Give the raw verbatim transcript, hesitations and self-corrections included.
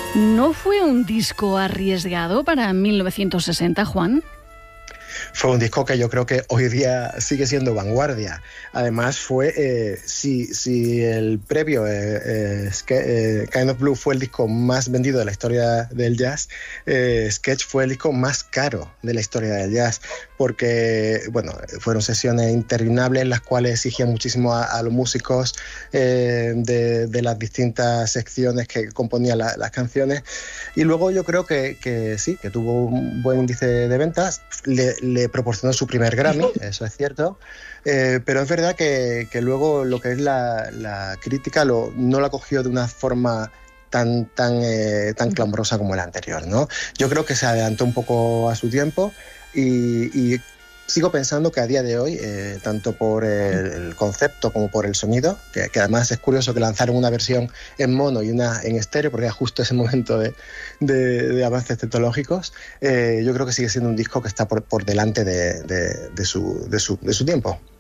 ¿No fue un disco arriesgado para mil novecientos sesenta, Juan? Fue un disco que yo creo que hoy día sigue siendo vanguardia. Además fue, eh, si, si el previo, eh, eh, eh, Kind of Blue, fue el disco más vendido de la historia del jazz, eh, Sketch fue el disco más caro de la historia del jazz, porque bueno, fueron sesiones interminables en las cuales exigían muchísimo a, a los músicos eh, de, de las distintas secciones que componían la, las canciones, y luego yo creo que, que sí, que tuvo un buen índice de ventas. Le, le proporcionó su primer Grammy, eso es cierto, eh, pero es verdad que, que luego lo que es la, la crítica lo, no la cogió de una forma tan, tan, eh, tan clamorosa como la anterior, ¿no? Yo creo que se adelantó un poco a su tiempo y, y sigo pensando que a día de hoy, eh, tanto por el, el concepto como por el sonido, que, que además es curioso que lanzaron una versión en mono y una en estéreo, porque era justo ese momento de, de, de avances tecnológicos, eh, yo creo que sigue siendo un disco que está por, por delante de, de, de, su, de, su, de su tiempo.